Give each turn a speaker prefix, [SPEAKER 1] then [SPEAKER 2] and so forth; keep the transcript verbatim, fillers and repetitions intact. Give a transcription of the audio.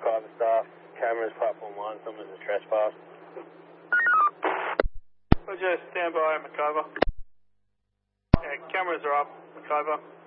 [SPEAKER 1] Macarthur staff. Cameras, platform one. Someone's a trespass.
[SPEAKER 2] Roger, stand by, Macarthur. Yeah, cameras are up, Macarthur.